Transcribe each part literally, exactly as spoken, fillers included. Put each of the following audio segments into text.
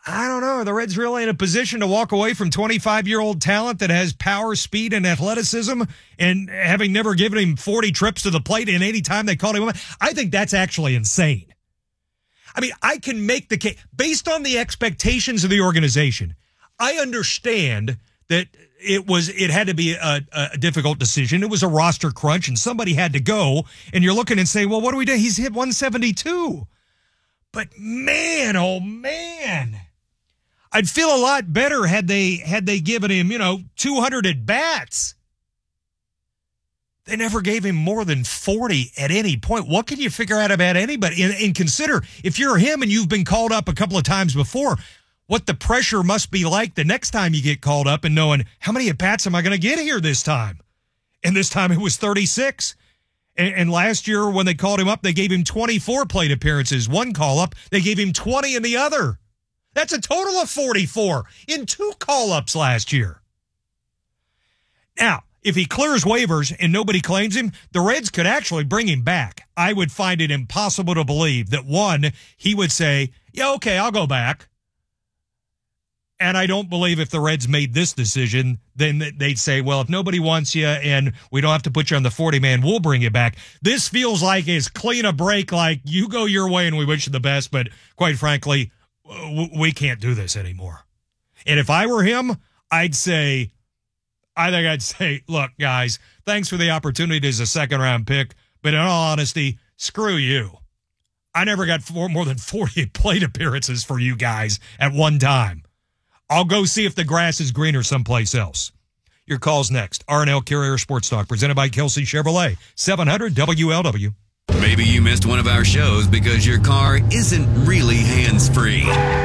I don't know. Are the Reds really in a position to walk away from twenty-five-year-old talent that has power, speed, and athleticism, and having never given him forty trips to the plate and any time they called him up? I think that's actually insane. I mean, I can make the case, based on the expectations of the organization, I understand that it was it had to be a, a difficult decision. It was a roster crunch, and somebody had to go, and you're looking and say, well, what do we do? He's hit one seventy-two. But man, oh man, I'd feel a lot better had they had they given him, you know, two hundred at bats. They never gave him more than forty at any point. What can you figure out about anybody? And, and consider, if you're him and you've been called up a couple of times before, what the pressure must be like the next time you get called up and knowing, how many at bats am I going to get here this time? And this time it was thirty-six. And, and last year when they called him up, they gave him twenty-four plate appearances. One call-up, they gave him twenty in the other. That's a total of forty-four in two call-ups last year. Now, if he clears waivers and nobody claims him, the Reds could actually bring him back. I would find it impossible to believe that, one, he would say, yeah, okay, I'll go back. And I don't believe if the Reds made this decision, then they'd say, well, if nobody wants you and we don't have to put you on the forty-man, we'll bring you back. This feels like as clean a break, like you go your way and we wish you the best, but quite frankly, we can't do this anymore. And if I were him, I'd say, I think I'd say, look, guys, thanks for the opportunity as a second-round pick, but in all honesty, screw you. I never got four, more than forty plate appearances for you guys at one time. I'll go see if the grass is greener someplace else. Your call's next. R and L Carrier Sports Talk, presented by Kelsey Chevrolet, seven hundred W L W. Maybe you missed one of our shows because your car isn't really hands-free.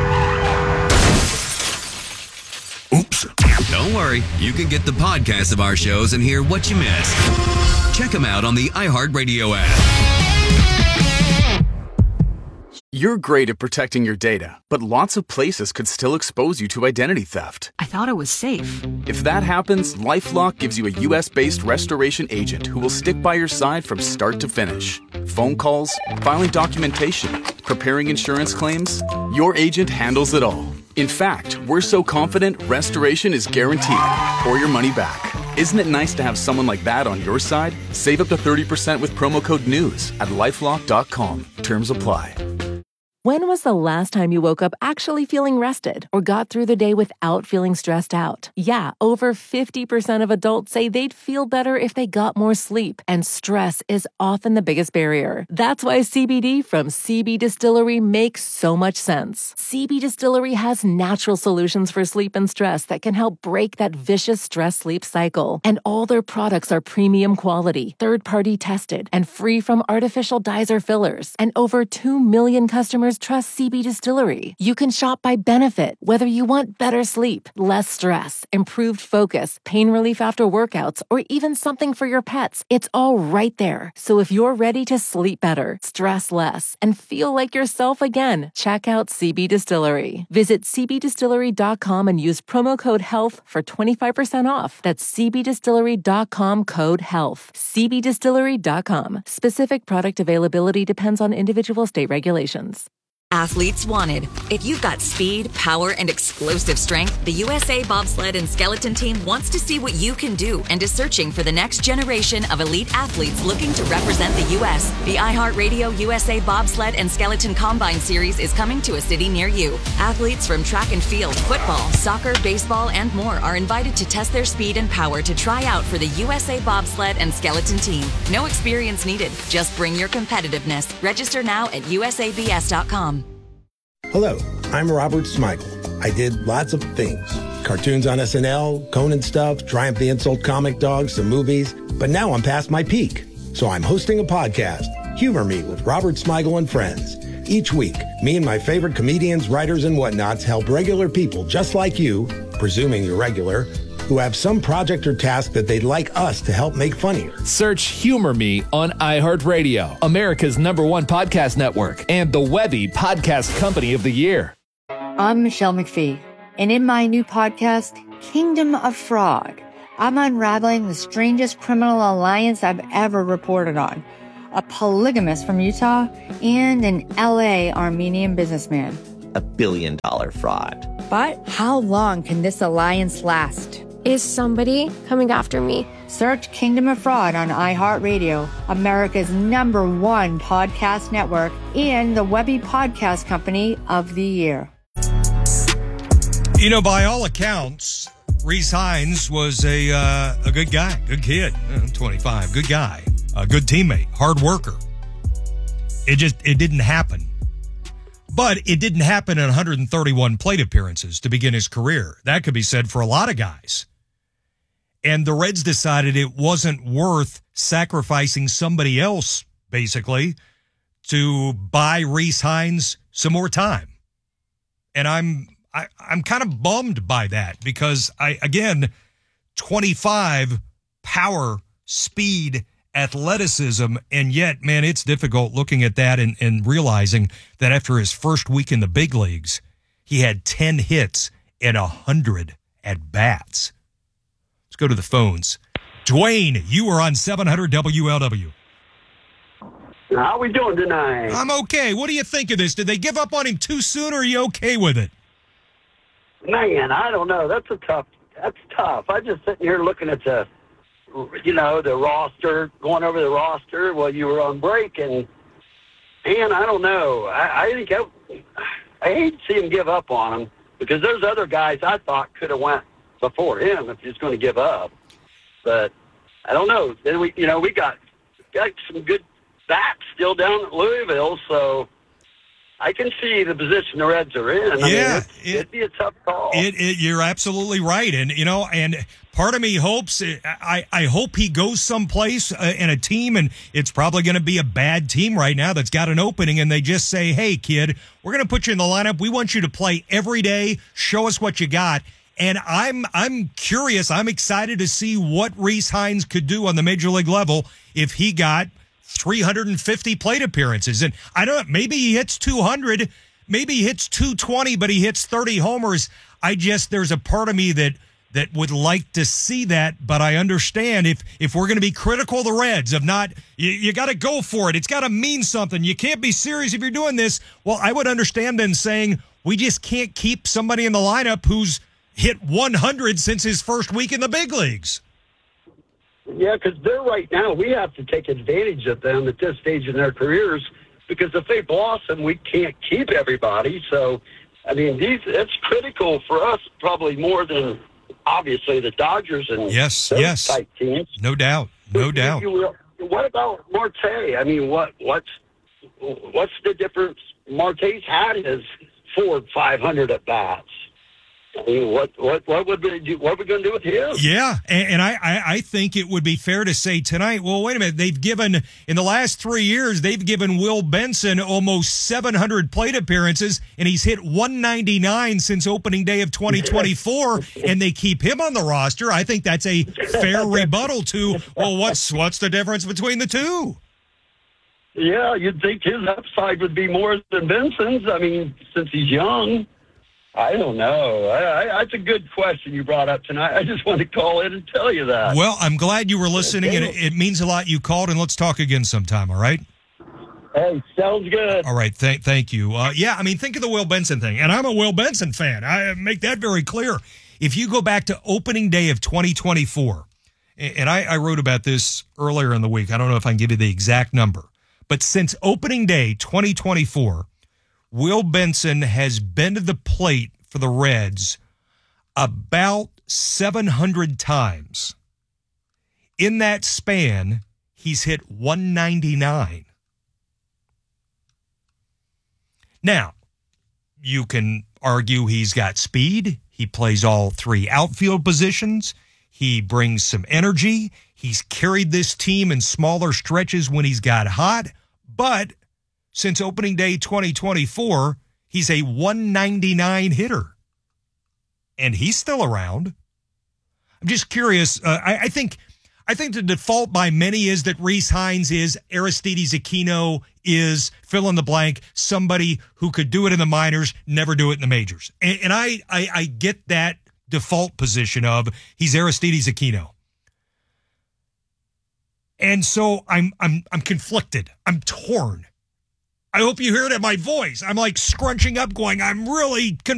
Oops. Don't worry. You can get the podcast of our shows and hear what you missed. Check them out on the iHeartRadio app. You're great at protecting your data, but lots of places could still expose you to identity theft. I thought it was safe. If that happens, LifeLock gives you a U S-based restoration agent who will stick by your side from start to finish. Phone calls, filing documentation, preparing insurance claims, your agent handles it all. In fact, we're so confident restoration is guaranteed or your money back. Isn't it nice to have someone like that on your side? Save up to thirty percent with promo code NEWS at lifelock dot com. Terms apply. When was the last time you woke up actually feeling rested or got through the day without feeling stressed out? Yeah, over fifty percent of adults say they'd feel better if they got more sleep, and stress is often the biggest barrier. That's why C B D from C B Distillery makes so much sense. C B Distillery has natural solutions for sleep and stress that can help break that vicious stress-sleep cycle. And all their products are premium quality, third-party tested, and free from artificial dyes or fillers. And over two million customers trust C B Distillery. You can shop by benefit, whether you want better sleep, less stress, improved focus, pain relief after workouts, or even something for your pets. It's all right there. So if you're ready to sleep better, stress less, and feel like yourself again, check out C B Distillery. Visit c b distillery dot com and use promo code HEALTH for twenty-five percent off. That's c b distillery dot com, code HEALTH. c b distillery dot com. Specific product availability depends on individual state regulations. Athletes wanted. If you've got speed, power, and explosive strength, the U S A Bobsled and Skeleton Team wants to see what you can do and is searching for the next generation of elite athletes looking to represent the U S The iHeartRadio U S A Bobsled and Skeleton Combine Series is coming to a city near you. Athletes from track and field, football, soccer, baseball, and more are invited to test their speed and power to try out for the U S A Bobsled and Skeleton Team. No experience needed. Just bring your competitiveness. Register now at u s a b s dot com. Hello, I'm Robert Smigel. I did lots of things. Cartoons on S N L, Conan stuff, Triumph the Insult comic dogs, some movies. But now I'm past my peak. So I'm hosting a podcast, Humor Me with Robert Smigel and Friends. Each week, me and my favorite comedians, writers, and whatnots help regular people just like you, presuming you're regular, who have some project or task that they'd like us to help make funnier. Search Humor Me on iHeartRadio, America's number one podcast network, and the Webby Podcast Company of the Year. I'm Michelle McPhee, and in my new podcast, Kingdom of Fraud, I'm unraveling the strangest criminal alliance I've ever reported on. A polygamist from Utah and an L A Armenian businessman. a billion dollar fraud. But how long can this alliance last? Is somebody coming after me? Search Kingdom of Fraud on iHeartRadio, America's number one podcast network, and the Webby Podcast Company of the Year. You know, by all accounts, Reese Hines was a uh, a good guy, good kid, uh, twenty-five, good guy, a good teammate, hard worker. It just, it didn't happen. But it didn't happen in one hundred thirty-one plate appearances to begin his career. That could be said for a lot of guys. And the Reds decided it wasn't worth sacrificing somebody else, basically, to buy Reese Hines some more time. And I'm I, I'm kind of bummed by that because, I again, twenty-five, power, speed, athleticism, and yet, man, it's difficult looking at that and, and realizing that after his first week in the big leagues, he had ten hits and one hundred at-bats. Let's go to the phones. Dwayne, you are on seven hundred W L W. How we doing tonight? I'm okay. What do you think of this? Did they give up on him too soon, or are you okay with it? Man, I don't know. That's a tough. That's tough. I'm just sitting here looking at the, you know, the roster, going over the roster while you were on break, and man, I don't know. I, I think I, I hate to see him give up on him because there's other guys I thought could have went before him if he's going to give up. But I don't know. Then we, you know, we got got some good bats still down at Louisville, so I can see the position the Reds are in. I yeah, mean, it's, it, it'd be a tough call. It, it, you're absolutely right, and you know, and part of me hopes I, I hope he goes someplace uh, in a team, and it's probably going to be a bad team right now that's got an opening, and they just say, "Hey, kid, we're going to put you in the lineup. We want you to play every day. Show us what you got." And I'm I'm curious. I'm excited to see what Reese Hines could do on the major league level if he got three hundred fifty plate appearances. And I don't know, maybe he hits two hundred, maybe he hits two twenty, but he hits thirty homers. I just, there's a part of me that that would like to see that, but I understand if if we're going to be critical of the Reds of not, you, you got to go for it. It's got to mean something. You can't be serious if you're doing this. Well, I would understand then saying we just can't keep somebody in the lineup who's hit one hundred since his first week in the big leagues. Yeah, because they're right now, we have to take advantage of them at this stage in their careers because if they blossom, we can't keep everybody. So, I mean, these it's critical for us probably more than, obviously, the Dodgers and yes, those yes. type teams. No doubt, no But doubt. you- you- what about Marte? I mean, what what's what's the difference? Marte's had his four, five hundred at-bats. I mean, what what what would we do? What are we going to do with him? Yeah, and, and I, I, I think it would be fair to say tonight, well, wait a minute, they've given, in the last three years, they've given Will Benson almost seven hundred plate appearances, and he's hit one ninety-nine since opening day of twenty twenty-four, and they keep him on the roster. I think that's a fair rebuttal to, well, what's what's the difference between the two? Yeah, you'd think his upside would be more than Benson's. I mean, since he's young. I don't know. I, I, that's a good question you brought up tonight. I just wanted to call in and tell you that. Well, I'm glad you were listening, and it, it means a lot you called, and let's talk again sometime, all right? Hey, sounds good. All right, th- thank you. Uh, yeah, I mean, think of the Will Benson thing, and I'm a Will Benson fan. I make that very clear. If you go back to opening day of twenty twenty-four, and I, I wrote about this earlier in the week. I don't know if I can give you the exact number, but since opening day twenty twenty-four, Will Benson has been to the plate for the Reds about seven hundred times. In that span, he's hit one ninety-nine. Now, you can argue he's got speed. He plays all three outfield positions. He brings some energy. He's carried this team in smaller stretches when he's got hot. But since opening day twenty twenty-four, he's a one ninety-nine hitter. And he's still around. I'm just curious. Uh, I, I think I think the default by many is that Reese Hines is, Aristides Aquino is, fill in the blank, somebody who could do it in the minors, never do it in the majors. And, and I, I, I get that default position of he's Aristides Aquino. And so I'm I'm I'm conflicted. I'm torn. I hope you hear it in my voice. I'm like scrunching up going, I'm really